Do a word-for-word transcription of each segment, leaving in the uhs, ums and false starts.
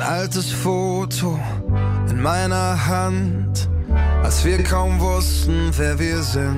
altes Foto in meiner Hand, als wir kaum wussten, wer wir sind.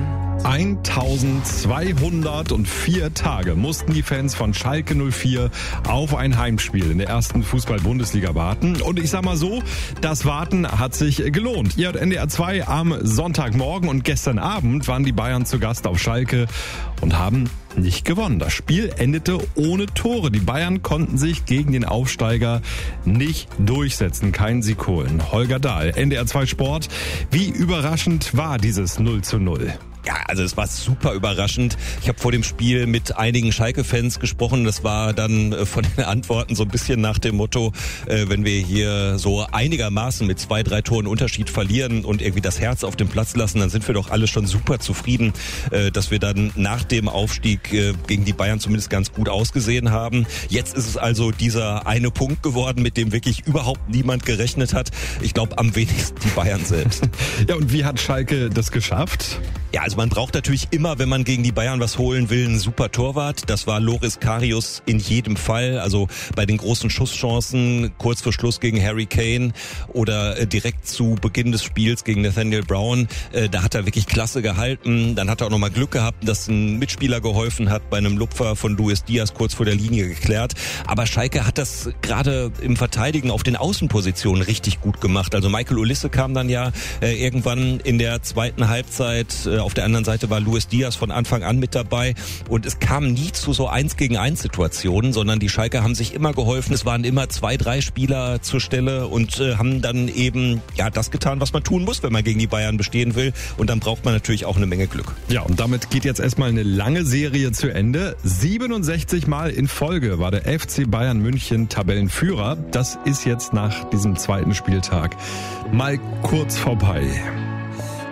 eintausendzweihundertvier Tage mussten die Fans von Schalke null vier auf ein Heimspiel in der ersten Fußball-Bundesliga warten. Und ich sag mal so, das Warten hat sich gelohnt. Ihr hört N D R zwei am Sonntagmorgen und gestern Abend waren die Bayern zu Gast auf Schalke und haben nicht gewonnen. Das Spiel endete ohne Tore. Die Bayern konnten sich gegen den Aufsteiger nicht durchsetzen, keinen Sieg holen. Holger Dahl, N D R zwei Sport. Wie überraschend war dieses null zu null? Ja, also es war super überraschend. Ich habe vor dem Spiel mit einigen Schalke-Fans gesprochen. Das war dann von den Antworten so ein bisschen nach dem Motto, äh, wenn wir hier so einigermaßen mit zwei, drei Toren Unterschied verlieren und irgendwie das Herz auf dem Platz lassen, dann sind wir doch alle schon super zufrieden, äh, dass wir dann nach dem Aufstieg äh, gegen die Bayern zumindest ganz gut ausgesehen haben. Jetzt ist es also dieser eine Punkt geworden, mit dem wirklich überhaupt niemand gerechnet hat. Ich glaube, am wenigsten die Bayern selbst. Ja, und wie hat Schalke das geschafft? Ja, also man braucht natürlich immer, wenn man gegen die Bayern was holen will, einen super Torwart. Das war Loris Karius in jedem Fall. Also bei den großen Schusschancen, kurz vor Schluss gegen Harry Kane oder direkt zu Beginn des Spiels gegen Nathaniel Brown, äh, da hat er wirklich klasse gehalten. Dann hat er auch nochmal Glück gehabt, dass ein Mitspieler geholfen hat, bei einem Lupfer von Luis Diaz kurz vor der Linie geklärt. Aber Schalke hat das gerade im Verteidigen auf den Außenpositionen richtig gut gemacht. Also Michael Olisse kam dann ja äh, irgendwann in der zweiten Halbzeit. Äh, auf der anderen Seite war Luis Diaz von Anfang an mit dabei und es kam nie zu so eins gegen eins Situationen, sondern die Schalker haben sich immer geholfen. Es waren immer zwei, drei Spieler zur Stelle und äh, haben dann eben ja das getan, was man tun muss, wenn man gegen die Bayern bestehen will. Und dann braucht man natürlich auch eine Menge Glück. Ja, und damit geht jetzt erstmal eine lange Serie zu Ende. siebenundsechzig Mal in Folge war der F C Bayern München Tabellenführer. Das ist jetzt nach diesem zweiten Spieltag mal kurz vorbei.